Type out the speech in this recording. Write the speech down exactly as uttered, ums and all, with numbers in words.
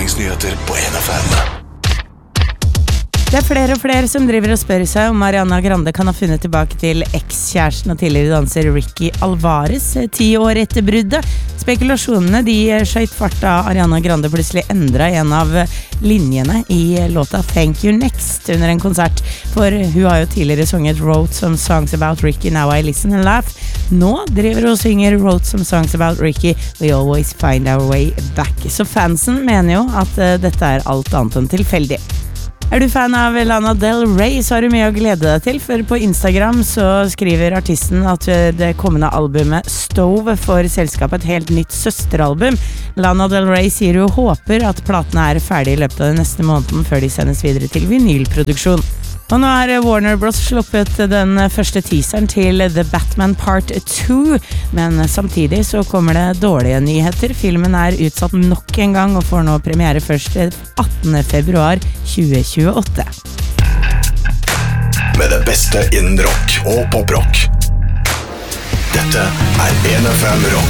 underholdningsnyheter på N F M. Det er flere og flere som driver og spør seg om Ariana Grande kan ha funnet tilbake til eks-kjæresten og tidligere danser Ricky Alvarez ti år etter bruddet. Spekulasjonene de skjøt fart da Ariana Grande plutselig endret en av linjene i låta Thank You Next under en konsert. For hun har jo tidligere sunget Wrote Some Songs About Ricky, Now I Listen and Laugh. Nå driver hun og synger Wrote Some Songs About Ricky, We Always Find Our Way Back. Så fansen mener jo at uh, dette er alt annet enn tilfeldig. Er du fan av Lana Del Rey, så har du mye å glede deg til, for på Instagram så skriver artisten at det kommende albumet Stove får selskapet et helt nytt søsteralbum. Lana Del Rey sier hun håper at platene er ferdig i løpet av den neste måneden før de sendes videre til vinylproduksjon. Og nå har Warner Bros. Sluppet den første teaseren til The Batman Part to, men samtidig så kommer det dårlige nyheter. Filmen er utsatt nok en gang og får nå premiere først attende februar tjue tjueåtte. Med det beste innen rock og poprock. Dette er N F M Rock.